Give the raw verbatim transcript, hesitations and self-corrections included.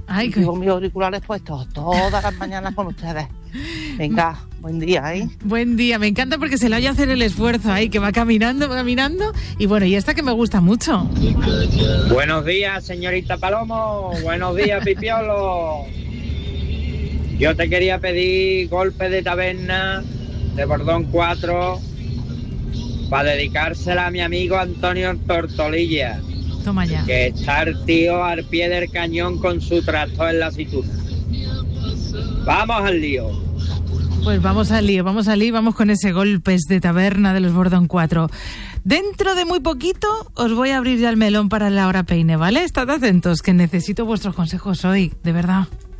Ay, y con mis auriculares puestos todas las mañanas con ustedes. Venga, buen día, ¿eh? Buen día, me encanta porque se le oye hacer el esfuerzo ahí, que va caminando, va caminando. Y bueno, y esta que me gusta mucho. Buenos días, señorita Palomo. Buenos días, Pipiolo. Yo te quería pedir Golpe de Taberna de Bordón cuatro para dedicársela a mi amigo Antonio Tortolilla. Toma ya. Que está el tío al pie del cañón con su tractor en la aceituna. Vamos al lío. Pues vamos al lío, vamos al lío, vamos con ese Golpes de Taberna de los Bordón cuatro. Dentro de muy poquito os voy a abrir ya el melón para la hora peine, ¿vale? Estad atentos, que necesito vuestros consejos hoy, de verdad.